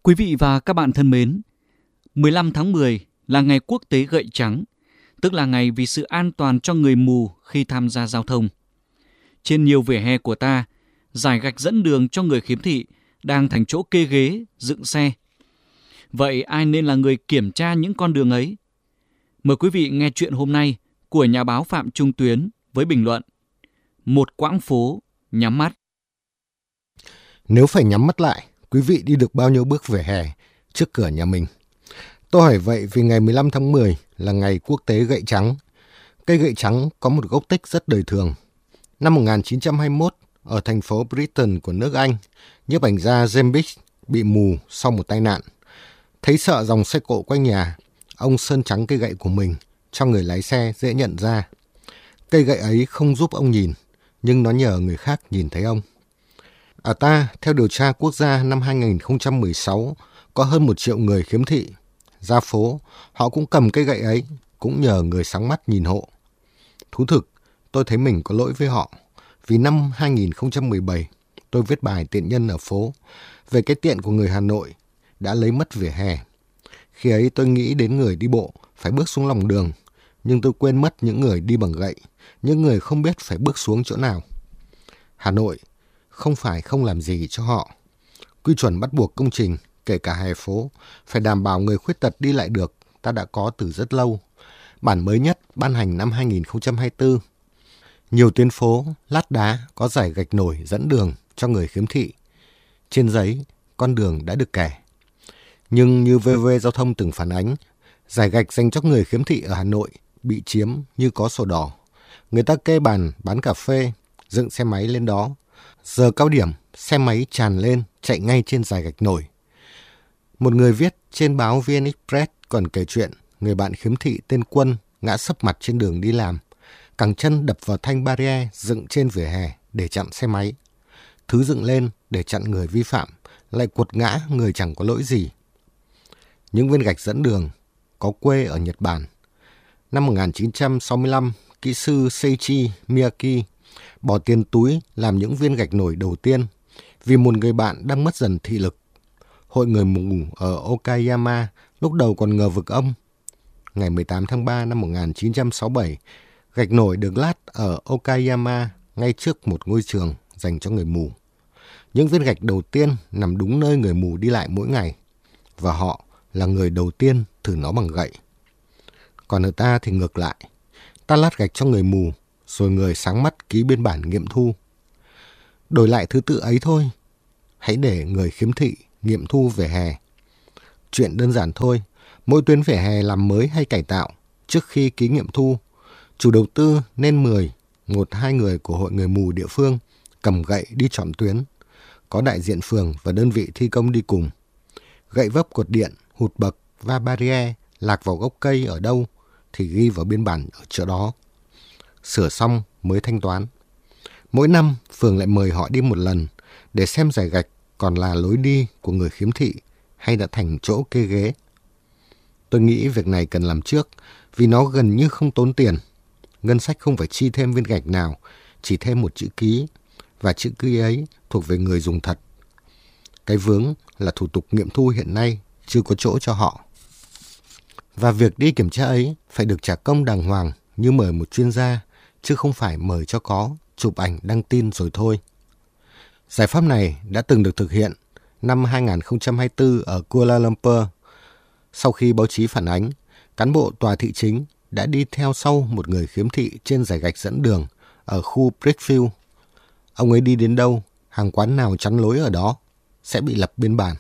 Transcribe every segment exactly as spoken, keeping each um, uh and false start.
Quý vị và các bạn thân mến, mười lăm tháng mười là ngày quốc tế gậy trắng, tức là ngày vì sự an toàn cho người mù khi tham gia giao thông. Trên nhiều vỉa hè của ta, dải gạch dẫn đường cho người khiếm thị đang thành chỗ kê ghế, dựng xe. Vậy ai nên là người kiểm tra những con đường ấy? Mời quý vị nghe chuyện hôm nay của nhà báo Phạm Trung Tuyến với bình luận Một quãng phố nhắm mắt. Nếu phải nhắm mắt lại, quý vị đi được bao nhiêu bước vỉa hè trước cửa nhà mình? Tôi hỏi vậy vì ngày mười lăm tháng mười là ngày quốc tế gậy trắng. Cây gậy trắng có một gốc tích rất đời thường. Năm một nghìn chín trăm hai mươi mốt, ở thành phố Brighton của nước Anh, nhiếp ảnh gia James Biggs bị mù sau một tai nạn. Thấy sợ dòng xe cộ quanh nhà, ông sơn trắng cây gậy của mình cho người lái xe dễ nhận ra. Cây gậy ấy không giúp ông nhìn, nhưng nó nhờ người khác nhìn thấy ông. Ở ta, theo điều tra quốc gia năm hai nghìn không trăm mười sáu, có hơn một triệu người khiếm thị. Ra phố, họ cũng cầm cây gậy ấy, cũng nhờ người sáng mắt nhìn hộ. Thú thực, tôi thấy mình có lỗi với họ, vì năm hai nghìn không trăm mười bảy, tôi viết bài tiện nhân ở phố về cái tiện của người Hà Nội đã lấy mất vỉa hè. Khi ấy tôi nghĩ đến người đi bộ phải bước xuống lòng đường, nhưng tôi quên mất những người đi bằng gậy, những người không biết phải bước xuống chỗ nào. Hà Nội không phải không làm gì cho họ. Quy chuẩn bắt buộc công trình, kể cả hè phố, phải đảm bảo người khuyết tật đi lại được, ta đã có từ rất lâu. Bản mới nhất ban hành năm hai nghìn không trăm hai mươi tư. Nhiều tuyến phố, lát đá có dải gạch nổi dẫn đường cho người khiếm thị. Trên giấy, con đường đã được kẻ. Nhưng như vê vê Giao thông từng phản ánh, dải gạch dành cho người khiếm thị ở Hà Nội bị chiếm như có sổ đỏ. Người ta kê bàn bán cà phê, dựng xe máy lên đó. Giờ cao điểm, xe máy tràn lên, chạy ngay trên dải gạch nổi. Một người viết trên báo vê en Express còn kể chuyện người bạn khiếm thị tên Quân ngã sấp mặt trên đường đi làm, cẳng chân đập vào thanh barrier dựng trên vỉa hè để chặn xe máy. Thứ dựng lên để chặn người vi phạm lại quật ngã người chẳng có lỗi gì. Những viên gạch dẫn đường có quê ở Nhật Bản. Năm một nghìn chín trăm sáu mươi lăm, kỹ sư Seiichi Miyake bỏ tiền túi làm những viên gạch nổi đầu tiên vì một người bạn đang mất dần thị lực. Hội người mù ở Okayama lúc đầu còn ngờ vực ông. Ngày mười tám tháng ba năm một nghìn chín trăm sáu mươi bảy, gạch nổi được lát ở Okayama ngay trước một ngôi trường dành cho người mù. Những viên gạch đầu tiên nằm đúng nơi người mù đi lại mỗi ngày, và họ là người đầu tiên thử nó bằng gậy. Còn ở ta thì ngược lại, ta lát gạch cho người mù, rồi người sáng mắt ký biên bản nghiệm thu. Đổi lại thứ tự ấy thôi, hãy để người khiếm thị nghiệm thu vỉa hè. Chuyện đơn giản thôi, mỗi tuyến vỉa hè làm mới hay cải tạo, trước khi ký nghiệm thu, chủ đầu tư nên mời một hai người của hội người mù địa phương cầm gậy đi chọn tuyến, có đại diện phường và đơn vị thi công đi cùng. Gậy vấp cột điện, hụt bậc, va barrier, lạc vào gốc cây ở đâu thì ghi vào biên bản ở chỗ đó. Sửa xong mới thanh toán. Mỗi năm, phường lại mời họ đi một lần để xem dải gạch còn là lối đi của người khiếm thị hay đã thành chỗ kê ghế. Tôi nghĩ việc này cần làm trước vì nó gần như không tốn tiền. Ngân sách không phải chi thêm viên gạch nào, chỉ thêm một chữ ký, và chữ ký ấy thuộc về người dùng thật. Cái vướng là thủ tục nghiệm thu hiện nay chưa có chỗ cho họ. Và việc đi kiểm tra ấy phải được trả công đàng hoàng như mời một chuyên gia, chứ không phải mời cho có, chụp ảnh đăng tin rồi thôi. Giải pháp này đã từng được thực hiện năm hai nghìn không trăm hai mươi tư ở Kuala Lumpur. Sau khi báo chí phản ánh, cán bộ tòa thị chính đã đi theo sau một người khiếm thị trên dải gạch dẫn đường ở khu Brickfield. Ông ấy đi đến đâu, hàng quán nào chắn lối ở đó sẽ bị lập biên bản.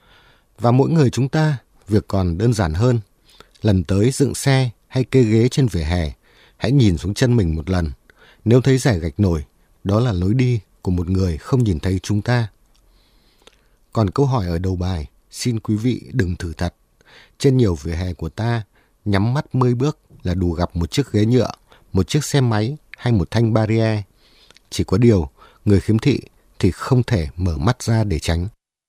Và mỗi người chúng ta, việc còn đơn giản hơn. Lần tới dựng xe hay kê ghế trên vỉa hè, hãy nhìn xuống chân mình một lần. Nếu thấy dải gạch nổi, đó là lối đi của một người không nhìn thấy chúng ta. Còn câu hỏi ở đầu bài, xin quý vị đừng thử thật. Trên nhiều vỉa hè của ta, nhắm mắt mười bước là đủ gặp một chiếc ghế nhựa, một chiếc xe máy hay một thanh barrier. Chỉ có điều, người khiếm thị thì không thể mở mắt ra để tránh.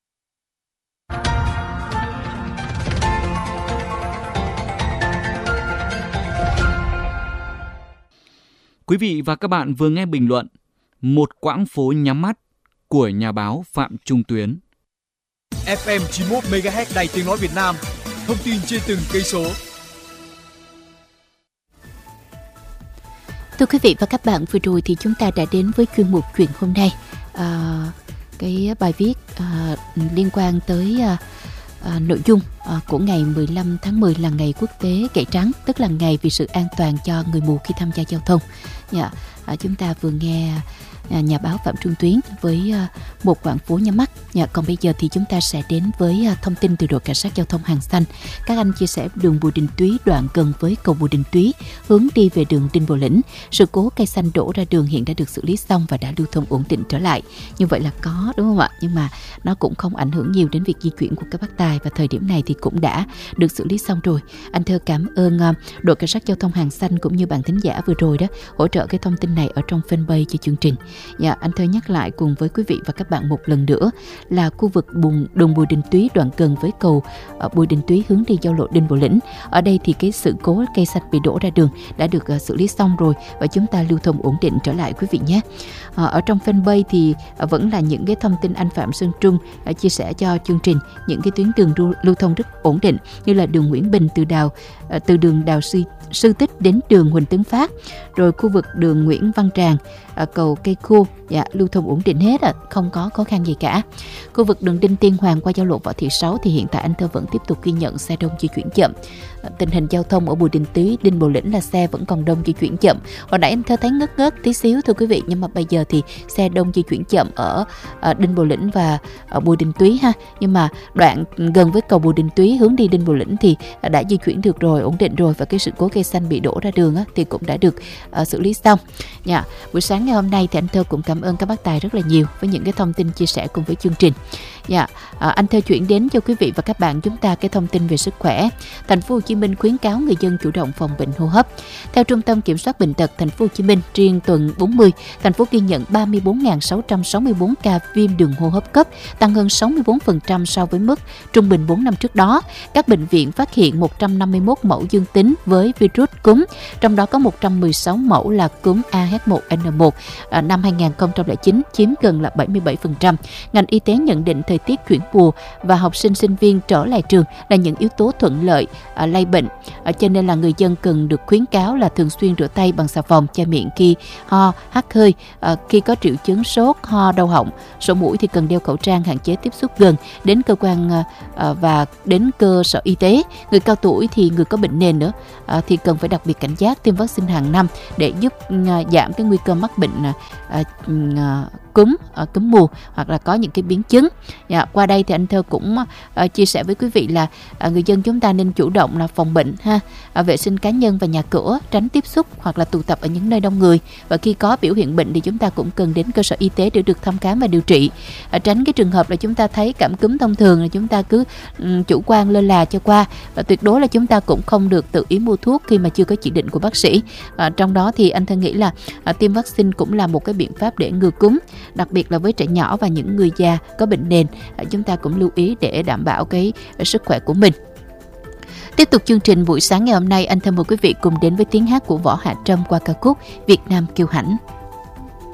Quý vị và các bạn vừa nghe bình luận Một quãng phố nhắm mắt của nhà báo Phạm Trung Tuyến. ép em chín mươi mốt mê ga héc Đài Tiếng nói Việt Nam. Thông tin trên từng cây số. Thưa quý vị và các bạn, vừa rồi thì chúng ta đã đến với chuyên mục chuyện hôm nay. À, cái bài viết à, liên quan tới à, à, nội dung à, của ngày mười lăm tháng mười là ngày quốc tế gậy trắng, tức là ngày vì sự an toàn cho người mù khi tham gia giao thông. Dạ, à, chúng ta vừa nghe à, nhà báo Phạm Trung Tuyến với à, một quảng phố nhắm mắt. Dạ, còn bây giờ thì chúng ta sẽ đến với à, thông tin từ đội cảnh sát giao thông Hàng Xanh. Các anh chia sẻ đường Bùi Đình Túy đoạn gần với cầu Bùi Đình Túy hướng đi về đường Đinh Bộ Lĩnh. Sự cố cây xanh đổ ra đường hiện đã được xử lý xong và đã lưu thông ổn định trở lại. Như vậy là có, đúng không ạ? Nhưng mà nó cũng không ảnh hưởng nhiều đến việc di chuyển của các bác tài, và thời điểm này thì cũng đã được xử lý xong rồi. Anh Thơ cảm ơn uh, đội cảnh sát giao thông Hàng Xanh cũng như bạn thính giả vừa rồi đó hỗ trợ cái thông tin này ở trong fanpage cho chương trình. Dạ, anh Thơ nhắc lại cùng với quý vị và các bạn một lần nữa là khu vực bùng, đường Bùi Đình Túy đoạn gần với cầu uh, Bùi Đình Túy hướng đi giao lộ Đinh Bộ Lĩnh. Ở đây thì cái sự cố cây xanh bị đổ ra đường đã được uh, xử lý xong rồi và chúng ta lưu thông ổn định trở lại quý vị nhé. Uh, ở trong fanpage thì uh, vẫn là những cái thông tin anh Phạm Sơn Trung uh, chia sẻ cho chương trình, những cái tuyến đường lưu, lưu thông rất ổn định như là đường Nguyễn Bình từ đào uh, từ đường Đào Sư Sư Tích đến đường Huỳnh Tấn Phát, rồi khu vực đường Nguyễn Văn Tràng, à, cầu Cây Khô, dạ, lưu thông ổn định hết, à, không có khó khăn gì cả. Khu vực đường Đinh Tiên Hoàng qua giao lộ Võ Thị Sáu thì hiện tại anh Thơ vẫn tiếp tục ghi nhận xe đông di chuyển chậm. À, tình hình giao thông ở Bùi Đình Túy, Đinh Bộ Lĩnh là xe vẫn còn đông di chuyển chậm. Hồi nãy anh Thơ thấy ngớt ngớt tí xíu thưa quý vị, nhưng mà bây giờ thì xe đông di chuyển chậm ở à, Đinh Bộ Lĩnh và ở Bùi Đình Túy ha. Nhưng mà đoạn gần với cầu Bùi Đình Túy hướng đi Đinh Bộ Lĩnh thì à, đã di chuyển được rồi, ổn định rồi, và cái sự cố cây xanh bị đổ ra đường á, thì cũng đã được uh, xử lý xong. Dạ, buổi sáng ngày hôm nay thì anh Thơ cũng cảm ơn các bác tài rất là nhiều với những cái thông tin chia sẻ cùng với chương trình. Dạ, à, anh Thơ chuyển đến cho quý vị và các bạn chúng ta cái thông tin về sức khỏe. Thành phố Hồ Chí Minh khuyến cáo người dân chủ động phòng bệnh hô hấp. Theo Trung tâm Kiểm soát Bệnh tật Thành phố Hồ Chí Minh, riêng tuần bốn mươi, thành phố ghi nhận ba mươi bốn nghìn sáu trăm sáu mươi bốn ca viêm đường hô hấp cấp, tăng hơn sáu mươi bốn phần trăm so với mức trung bình bốn năm trước đó. Các bệnh viện phát hiện một trăm năm mươi mốt mẫu dương tính với virus cúm, trong đó có một trăm mười sáu mẫu là cúm A H một N một à, năm hai nghìn không trăm lẻ chín, chiếm gần là bảy mươi bảy phần trăm. Ngành y tế nhận định thời tiết chuyển mùa và học sinh sinh viên trở lại trường là những yếu tố thuận lợi à, lây bệnh, à, cho nên là người dân cần được khuyến cáo là thường xuyên rửa tay bằng xà phòng, che miệng khi ho, hắt hơi, à, khi có triệu chứng sốt, ho, đau họng, sổ mũi thì cần đeo khẩu trang, hạn chế tiếp xúc gần đến cơ quan à, và đến cơ sở y tế. Người cao tuổi thì người có bệnh nền nữa à, thì cần phải đặc biệt cảnh giác tiêm vaccine hàng năm để giúp à, giảm cái nguy cơ mắc bệnh à, à, cúm, à, cúm mùa hoặc là có những cái biến chứng. Dạ, qua đây thì anh Thơ cũng à, chia sẻ với quý vị là à, người dân chúng ta nên chủ động là phòng bệnh ha, à, vệ sinh cá nhân và nhà cửa, tránh tiếp xúc hoặc là tụ tập ở những nơi đông người, và khi có biểu hiện bệnh thì chúng ta cũng cần đến cơ sở y tế để được thăm khám và điều trị, à, tránh cái trường hợp là chúng ta thấy cảm cúm thông thường là chúng ta cứ um, chủ quan lơ là cho qua, và tuyệt đối là chúng ta cũng không được tự ý mua thuốc khi mà chưa có chỉ định của bác sĩ. À, trong đó thì anh Thơ nghĩ là à, tiêm vaccine cũng là một cái biện pháp để ngừa cúm, đặc biệt là với trẻ nhỏ và những người già có bệnh nền. À, chúng ta cũng lưu ý để đảm bảo cái sức khỏe của mình. Tiếp tục chương trình buổi sáng ngày hôm nay, anh Thơ mời quý vị cùng đến với tiếng hát của Võ Hạ Trâm qua ca khúc Việt Nam Kiêu Hãnh.